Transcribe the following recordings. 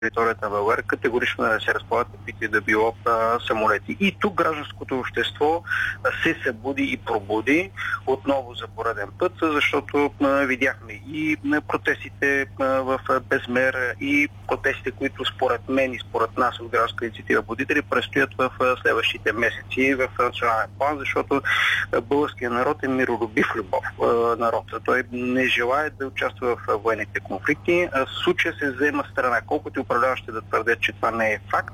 територията на България категорично да се разполагат каквито и да било самолети. И тук гражданското общество се събуди и пробуди отново за пореден път, защото видяхме и протестите в безмер, и протестите, които според мен и според нас от гражданска инициатива Будители предстоят в следващите месеци в национален план, защото българският народ е миролюбив народ. Той не желае да участва в военните конфликти. В случая се взема страна. Колкото и управляващите да твърдят, че това не е факт,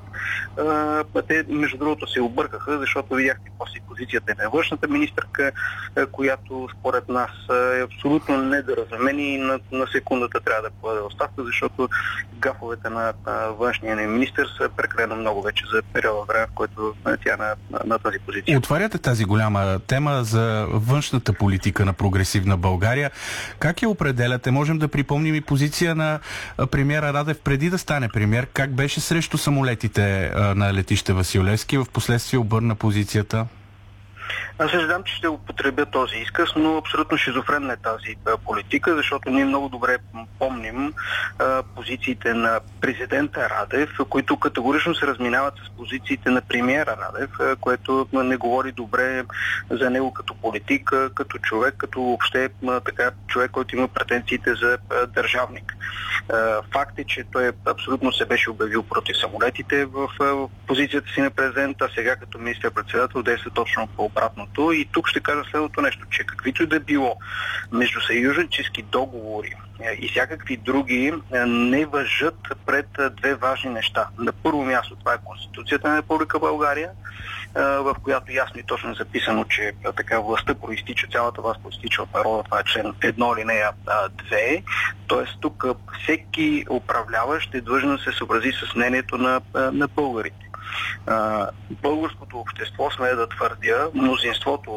те между другото се объркаха, защото видяхте после позицията на външната министърка, която според нас е абсолютно недоразумение и на секундата трябва да подаде оставка, защото гафовете на външния министър са прекалено много вече за периода време, в който тя на тази позиция. Отваряте тази голяма тема за външната политика на прогресивна България. Как я определяте? Можем да припомним и позиция на премиера Радев преди да стане премиер. Как беше срещу самолетите на летище Васил Левски? В последствие обърна позицията. Аз се знам, че ще употребя този изказ, но абсолютно шизофренна е тази политика, защото ние много добре помним позициите на президента Радев, които категорично се разминават с позициите на премиера Радев, което не говори добре за него като политик, като човек, като въобще така човек, който има претенциите за държавник. Факт е, че той абсолютно се беше обявил против самолетите в позицията си на президента, а сега като министър-председател действа точно по обратното. И тук ще кажа следното нещо, че каквито и да било междусъюзнически договори и всякакви други не важат пред две важни неща. На първо място това е Конституцията на Република България, в която ясно и точно е записано, че така властта проистича, цялата власт проистича от народа, това е член 1 алинея 2. Тоест тук всеки управляващ е длъжен да се съобрази с мнението на българите. Българското общество, смея да твърдя, мнозинството